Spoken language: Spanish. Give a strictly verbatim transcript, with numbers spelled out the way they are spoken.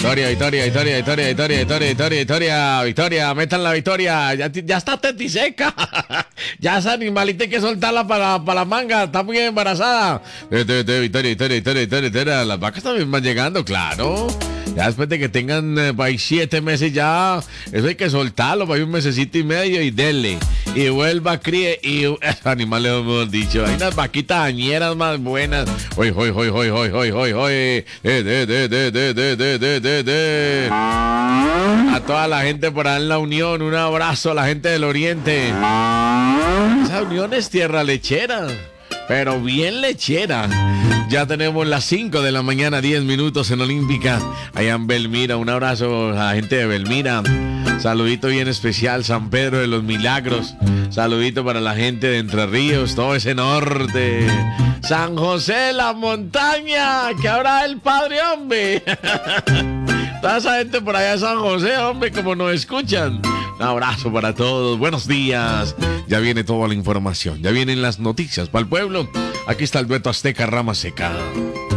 Victoria, victoria, victoria, victoria, victoria, victoria, victoria, victoria, victoria, metan la victoria. Ya, ya está tetiseca. Ya esa animalita hay que soltarla para, para la manga. Está muy embarazada. Victoria, victoria, victoria, victoria, victoria. Las vacas también van llegando, claro. Ya después de que tengan eh, ahí siete meses ya, eso hay que soltarlo, para un mesecito y medio y dele. Y vuelva, críe. Y esos animales, hemos dicho, hay unas vaquitas dañeras más buenas. Hoy, hoy, hoy, hoy, hoy, hoy, hoy, hoy. Eh, de, de, de, de, de, de, de, de, de, de. A toda la gente por ahí en la Unión, un abrazo a la gente del Oriente. Esa Unión es tierra lechera, pero bien lechera. Ya tenemos las cinco de la mañana, diez minutos en Olímpica. Allá en Belmira, un abrazo a la gente de Belmira. Saludito bien especial, San Pedro de los Milagros. Saludito para la gente de Entre Ríos, todo ese norte. San José, la montaña, que habrá el padre, hombre. Toda esa gente por allá de San José, hombre, como nos escuchan. Un abrazo para todos, buenos días. Ya viene toda la información, ya vienen las noticias para el pueblo. Aquí está el dueto Azteca Rama Seca.